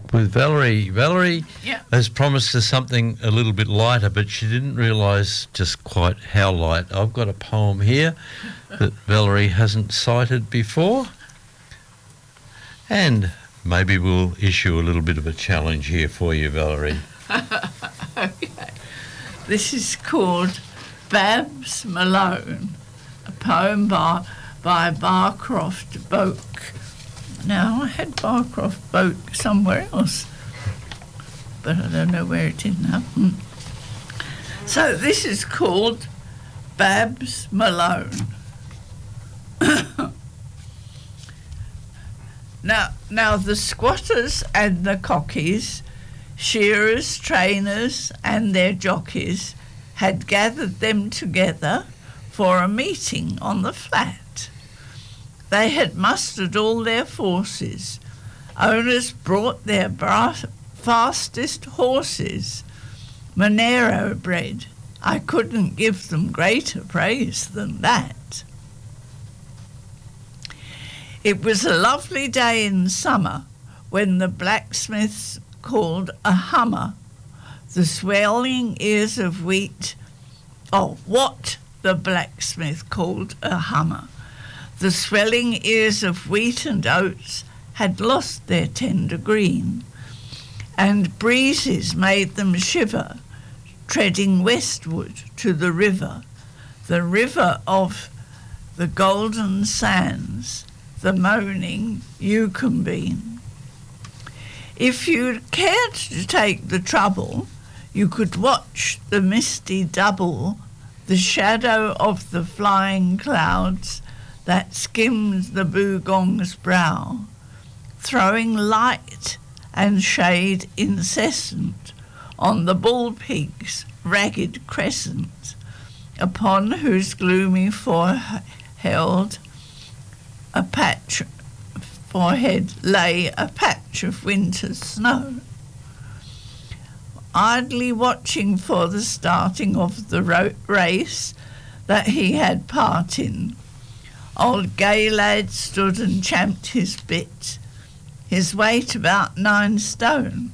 with Valerie. Valerie Yeah. has promised us something a little bit lighter, but she didn't realise just quite how light. I've got a poem here that Valerie hasn't cited before, and maybe we'll issue a little bit of a challenge here for you, Valerie. Okay. This is called Babs Malone, a poem by Barcroft Boak. Now, I had Barcroft Boak somewhere else, but I don't know where it is now. So this is called Babs Malone. Now the squatters and the cockies, shearers, trainers and their jockeys had gathered them together for a meeting on the flat. They had mustered all their forces. Owners brought their fastest horses, Monero bred. I couldn't give them greater praise than that. It was a lovely day in summer when the blacksmiths called a hummer the swelling ears of wheat. Oh, what the blacksmith called a hummer. The swelling ears of wheat and oats had lost their tender green, and breezes made them shiver, treading westward to the river of the golden sands, the moaning Yucumbene. If you cared to take the trouble, you could watch the misty double, the shadow of the flying clouds that skimmed the Boogong's brow, throwing light and shade incessant on the Bull Pig's ragged crescent, upon whose gloomy forehead lay a patch of winter's snow. Idly watching for the starting of the race that he had part in, old Gaylad stood and champed his bit, his weight about 9 stone.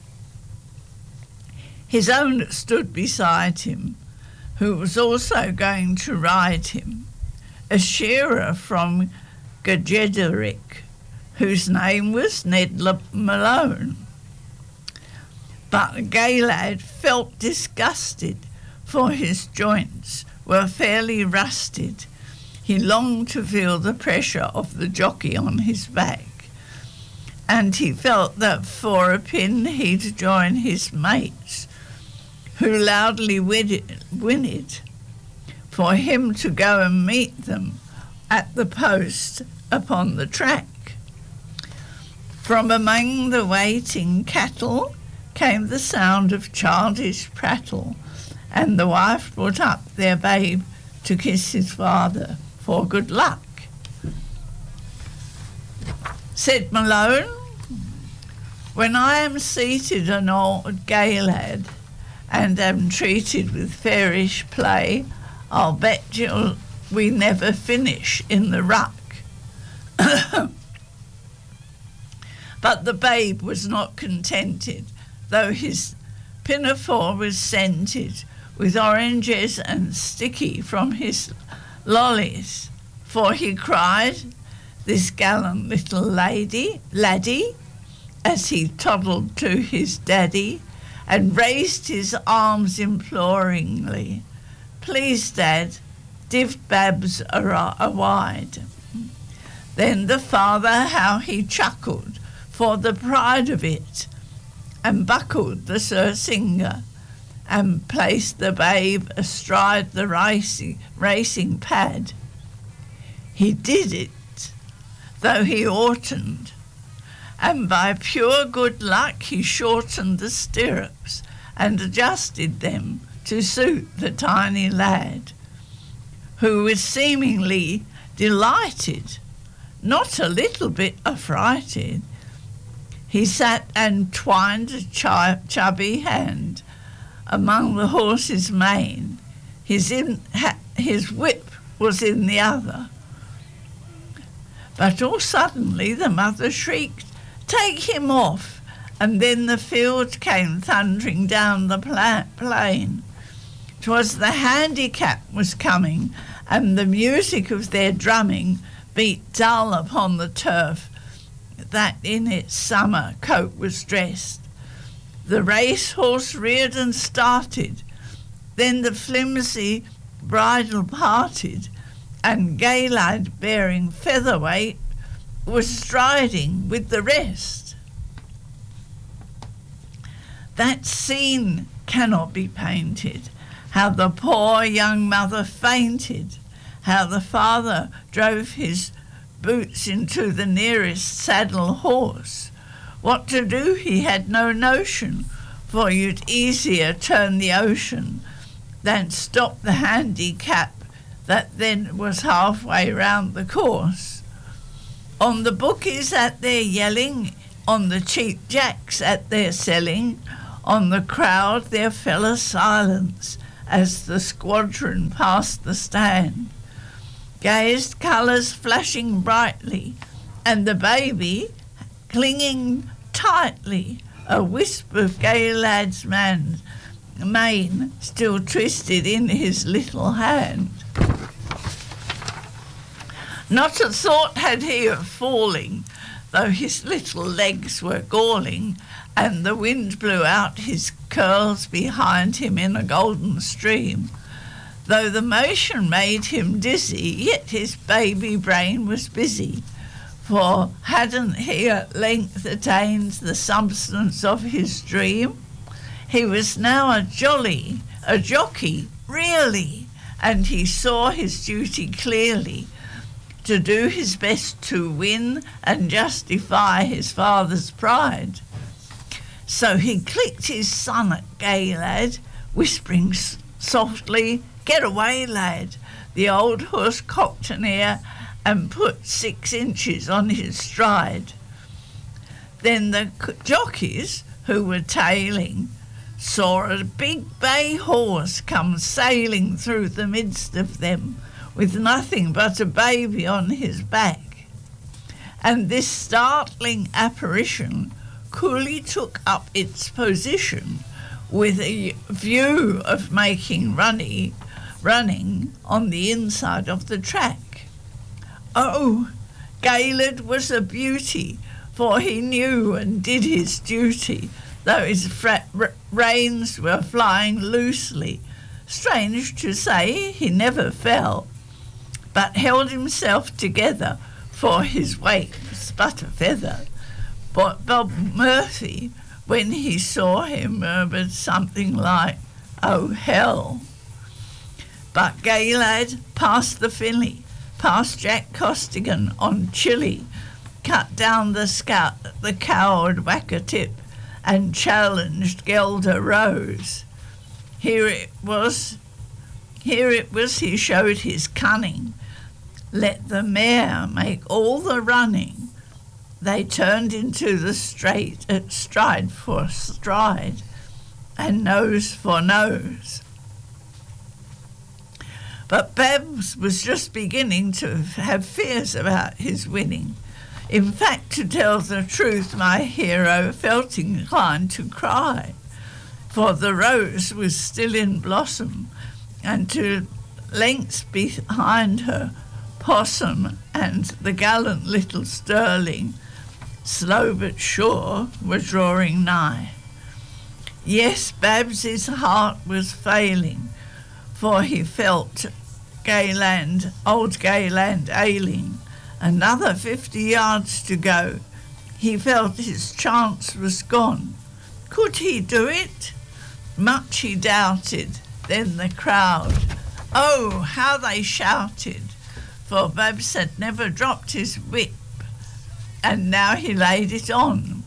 His owner stood beside him, who was also going to ride him, a shearer from Gajederick, whose name was Ned Malone. But Gaylad felt disgusted, for his joints were fairly rusted. He longed to feel the pressure of the jockey on his back, and he felt that for a pin he'd join his mates, who loudly whinnied for him to go and meet them at the post upon the track. From among the waiting cattle came the sound of childish prattle, and the wife brought up their babe to kiss his father for good luck. Said Malone, when I am seated on old Gaylad and am treated with fairish play, I'll bet you we never finish in the ruck. But the babe was not contented, though his pinafore was scented with oranges and sticky from his lollies, for he cried, this gallant little laddie, as he toddled to his daddy and raised his arms imploringly. Please, Dad, div Babs a wide. Then the father, how he chuckled for the pride of it, and buckled the sursinger, and placed the babe astride the racing pad. He did it, though he oughtn't, and by pure good luck he shortened the stirrups and adjusted them to suit the tiny lad, who was seemingly delighted, not a little bit affrighted. He sat and twined a chubby hand among the horse's mane. His whip was in the other. But all suddenly the mother shrieked, take him off, and then the field came thundering down the plain. 'Twas the handicap was coming, and the music of their drumming beat dull upon the turf that in its summer coat was dressed. The racehorse reared and started, then the flimsy bridle parted, and gay lad bearing featherweight was striding with the rest. That scene cannot be painted, how the poor young mother fainted, how the father drove his boots into the nearest saddle horse. What to do he had no notion, for you'd easier turn the ocean than stop the handicap that then was halfway round the course. On the bookies at their yelling, on the cheap jacks at their selling, on the crowd there fell a silence as the squadron passed the stand. Gayest colours flashing brightly, and the baby clinging tightly, a wisp of gay lad's mane still twisted in his little hand. Not a thought had he of falling, though his little legs were galling, and the wind blew out his curls behind him in a golden stream. Though the motion made him dizzy, yet his baby brain was busy, for hadn't he at length attained the substance of his dream? He was now a jockey, really, and he saw his duty clearly, to do his best to win and justify his father's pride. So he clicked his son at Gay Lad, whispering softly, "Get away, lad." The old horse cocked an ear and put 6 inches on his stride. Then the jockeys, who were tailing, saw a big bay horse come sailing through the midst of them, with nothing but a baby on his back. And this startling apparition coolly took up its position with a view of making running on the inside of the track. Oh, Gay Lad was a beauty, for he knew and did his duty, though his reins were flying loosely. Strange to say, he never fell, but held himself together, for his weight was but a feather. But Bob Murphy, when he saw him, murmured something like, "Oh, hell." But Gay Lad passed the filly, passed Jack Costigan on Chili, cut down the coward Whack-a-Tip, and challenged Gelder Rose. Here it was, he showed his cunning. Let the mare make all the running. They turned into the straight at stride for stride and nose for nose. But Babs was just beginning to have fears about his winning. In fact, to tell the truth, my hero felt inclined to cry, for the rose was still in blossom, and to lengths behind her, Possum and the gallant little Sterling, slow but sure, were drawing nigh. Yes, Babs's heart was failing, for he felt old Gayland ailing. Another 50 yards to go. He felt his chance was gone. Could he do it? Much he doubted. Then the crowd, oh, how they shouted, for Babs had never dropped his whip, and now he laid it on.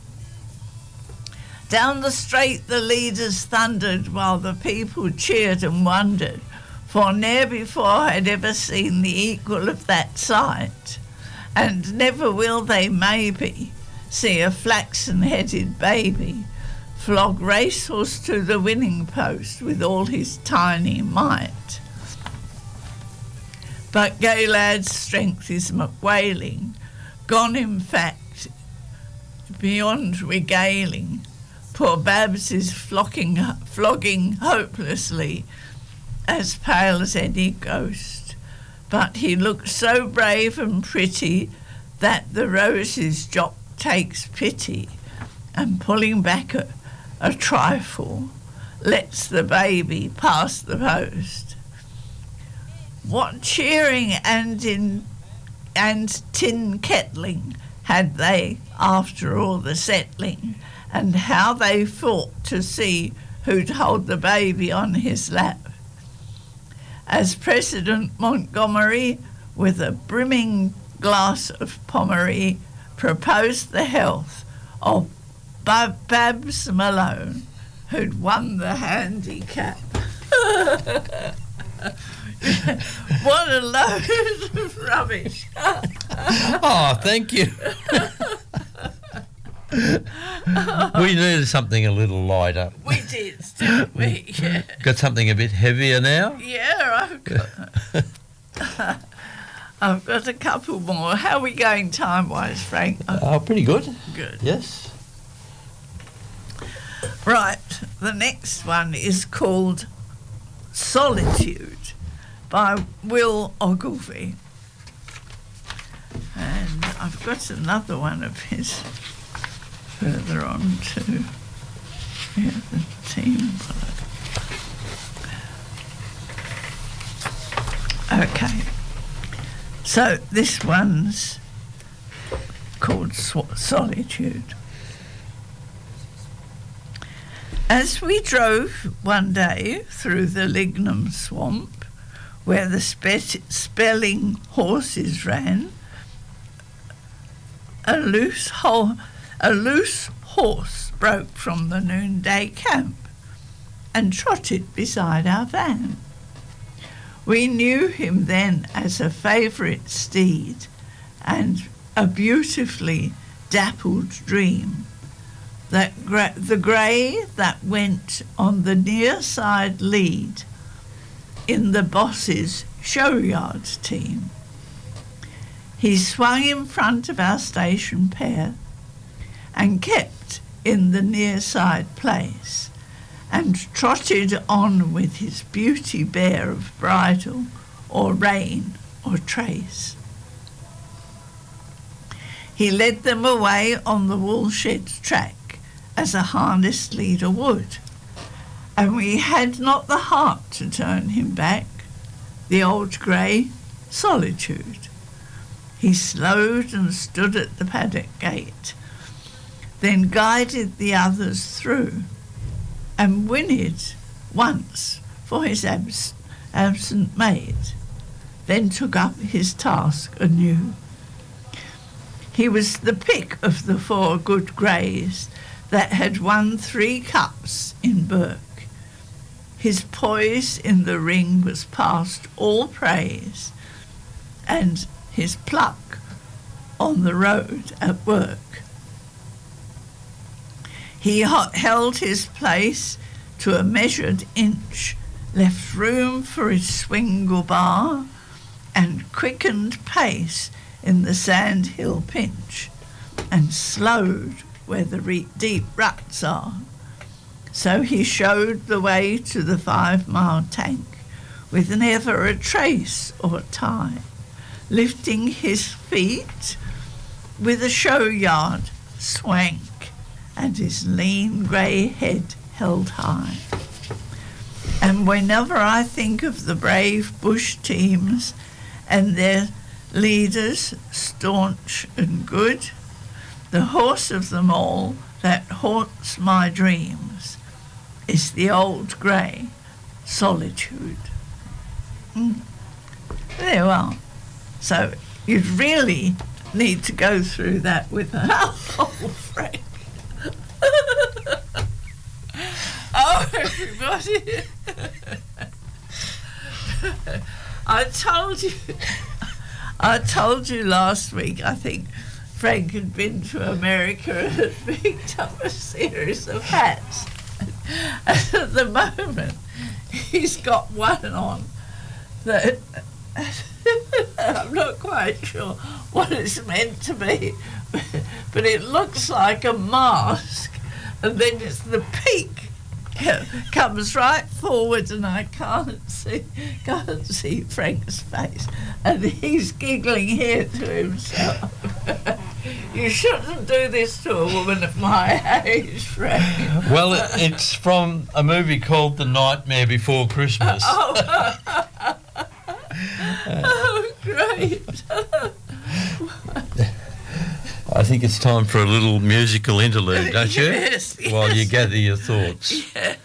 Down the straight the leaders thundered, while the people cheered and wondered, for ne'er before had ever seen the equal of that sight, and never will they, maybe, see a flaxen-headed baby flog racehorse to the winning post with all his tiny might. But Gay Lad's strength is wailing, gone in fact, beyond regaling, poor Babs is flogging hopelessly, as pale as any ghost. But he looks so brave and pretty that the Roses Jock takes pity, and pulling back a trifle, lets the baby pass the post. What cheering and tin kettling had they after all the settling, and how they fought to see who'd hold the baby on his lap. As President Montgomery, with a brimming glass of Pommery, proposed the health of Babs Malone, who'd won the handicap. What a load of rubbish. Oh, thank you. We needed something a little lighter. We did, didn't we? Yeah. Got something a bit heavier now? Yeah, I've got a couple more. How are we going time-wise, Frank? Oh, pretty good. Good. Yes. Right, the next one is called Solitude by Will Ogilvie. And I've got another one of his further on too. Yeah, the team. Okay. So this one's called Solitude. As we drove one day through the lignum swamp, where the spelling horses ran, a loose horse broke from the noonday camp and trotted beside our van. We knew him then as a favourite steed and a beautifully dappled dream, the grey that went on the near side lead in the boss's show yard team. He swung in front of our station pair and kept in the near side place and trotted on with his beauty bare of bridle or rein or trace. He led them away on the woolshed track as a harness leader would, and we had not the heart to turn him back, the old grey Solitude. He slowed and stood at the paddock gate, then guided the others through, and whinnied once for his absent mate, then took up his task anew. He was the pick of the 4 good greys that had won 3 cups in Burke. His poise in the ring was past all praise, and his pluck on the road at work. He held his place to a measured inch, left room for his swingle bar, and quickened pace in the sandhill pinch, and slowed where the deep ruts are. So he showed the way to the 5-mile tank, with never a trace or tie, lifting his feet with a show yard swank, and his lean grey head held high. And whenever I think of the brave bush teams and their leaders, staunch and good, the horse of them all that haunts my dreams is the old grey Solitude. There you are. So you'd really need to go through that with her. Oh, Frank. Oh, everybody. I told you last week, I think, Frank had been to America and had picked up a series of hats. And at the moment, he's got one on that I'm not quite sure what it's meant to be, but it looks like a mask, and then it's the peak comes right forward, and I can't see Frank's face, and he's giggling here to himself. You shouldn't do this to a woman of my age, Frank. Well, it's from a movie called The Nightmare Before Christmas. Oh, great. I think it's time for a little musical interlude, don't you? Yes, While you yes. gather your thoughts. Yeah.